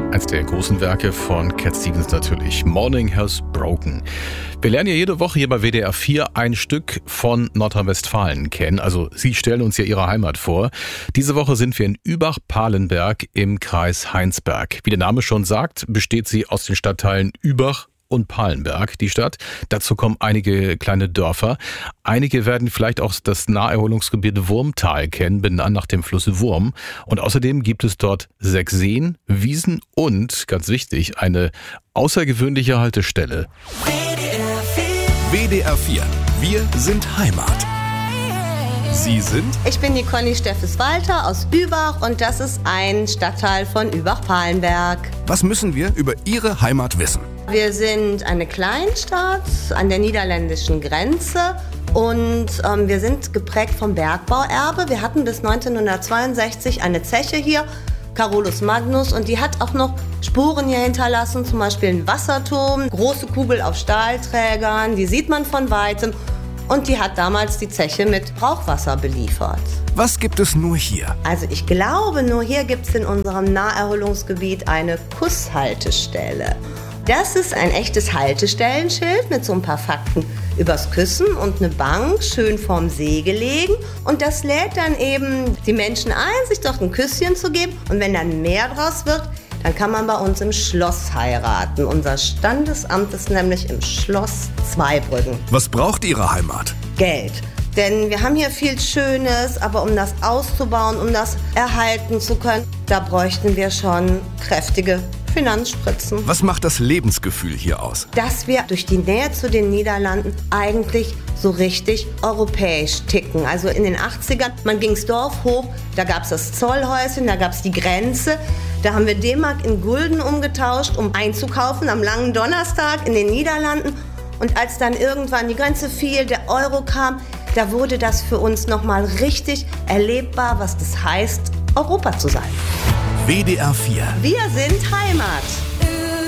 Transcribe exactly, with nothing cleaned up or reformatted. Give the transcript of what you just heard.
Eins der großen Werke von Cat Stevens natürlich. Morning Has Broken. Wir lernen ja jede Woche hier bei W D R vier ein Stück von Nordrhein-Westfalen kennen. Also Sie stellen uns ja Ihre Heimat vor. Diese Woche sind wir in Übach-Palenberg im Kreis Heinsberg. Wie der Name schon sagt, besteht sie aus den Stadtteilen Übach und Palenberg, die Stadt. Dazu kommen einige kleine Dörfer. Einige werden vielleicht auch das Naherholungsgebiet Wurmtal kennen, benannt nach dem Fluss Wurm. Und außerdem gibt es dort sechs Seen, Wiesen und, ganz wichtig, eine außergewöhnliche Haltestelle. W D R vier. Wir sind Heimat. Sie sind? Ich bin die Conny Steffes-Walter aus Übach und das ist ein Stadtteil von Übach-Palenberg. Was müssen wir über Ihre Heimat wissen? Wir sind eine Kleinstadt an der niederländischen Grenze und ähm, wir sind geprägt vom Bergbauerbe. Wir hatten bis neunzehnhundertzweiundsechzig eine Zeche hier, Carolus Magnus, und die hat auch noch Spuren hier hinterlassen, zum Beispiel ein Wasserturm, große Kugel auf Stahlträgern, die sieht man von Weitem. Und die hat damals die Zeche mit Brauchwasser beliefert. Was gibt es nur hier? Also ich glaube, nur hier gibt es in unserem Naherholungsgebiet eine Kusshaltestelle. Das ist ein echtes Haltestellenschild mit so ein paar Fakten übers Küssen und eine Bank schön vorm See gelegen. Und das lädt dann eben die Menschen ein, sich dort ein Küsschen zu geben. Und wenn dann mehr draus wird, dann kann man bei uns im Schloss heiraten. Unser Standesamt ist nämlich im Schloss Zweibrücken. Was braucht Ihre Heimat? Geld. Denn wir haben hier viel Schönes, aber um das auszubauen, um das erhalten zu können, da bräuchten wir schon kräftige Finanzspritzen. Was macht das Lebensgefühl hier aus? Dass wir durch die Nähe zu den Niederlanden eigentlich so richtig europäisch ticken. Also in den achtzigern, man ging's Dorf hoch, da gab's das Zollhäuschen, da gab's die Grenze. Da haben wir D-Mark in Gulden umgetauscht, um einzukaufen am langen Donnerstag in den Niederlanden. Und als dann irgendwann die Grenze fiel, der Euro kam, da wurde das für uns nochmal richtig erlebbar, was das heißt, Europa zu sein. W D R vier. Wir sind Heimat.